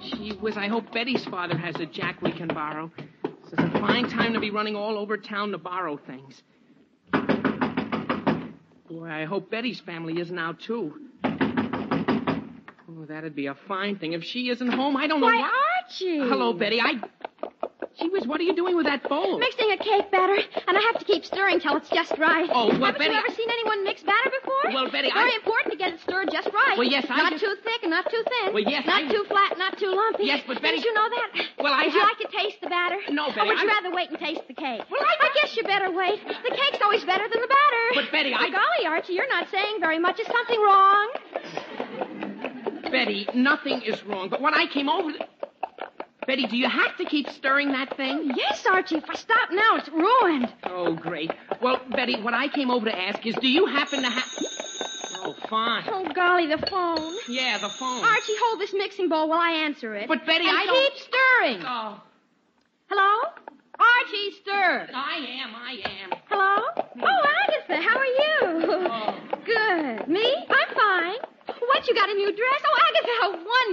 Gee whiz, I hope Betty's father has a jack we can borrow. This is a fine time to be running all over town to borrow things. Boy, I hope Betty's family is now, too. Oh, that'd be a fine thing. If she isn't home, I don't know Why, Archie! Hello, Betty. Gee whiz, what are you doing with that bowl? Mixing a cake batter, and I have to keep stirring till it's just right. Oh, well, Haven't Betty... you ever seen anyone mix batter before? Well, Betty, Very important to get it stirred just right. Well, yes, Not too thick and not too thin. Well, yes, Not too flat, not too lumpy. Yes, but Betty... Didn't you know that? Well, Would you like to taste the batter? No, Betty, Or would you rather wait and taste the cake? Well, I guess you better wait. The cake's always better than the batter. But, Betty, Golly, Archie, you're not saying very much. Is something wrong? Betty, nothing is wrong. But when I came over... Betty, do you have to keep stirring that thing? Yes, Archie. If I stop now, it's ruined. Oh, great. Well, Betty, what I came over to ask is, do you happen to have... Oh, fine. Oh, golly, the phone. Yeah, the phone. Archie, hold this mixing bowl while I answer it. But, Betty, and I don't... keep stirring. Oh. Hello? Archie, stir. I am. Hello? Oh, Agatha, how are you? Oh. Good. Me? I'm fine. What, you got a new dress? Oh, Agatha, how wonderful.